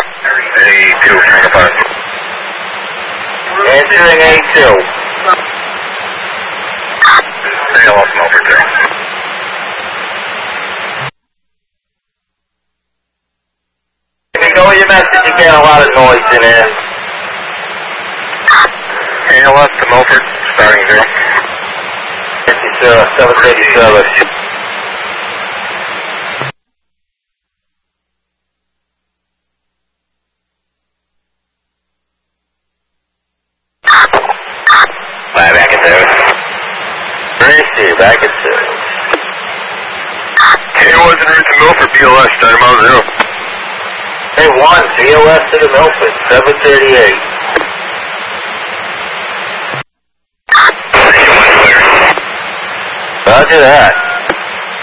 A2, trying to park. Answering A2. I lost Milford there. If you go with your message, you get a lot of noise in there. ALS to Milford, starting 0. 737. Back at 7. Gracie, back at 6. A1's en route to Milford, BLS, start mile 0. A1, BLS to the Milford, 738. Roger that.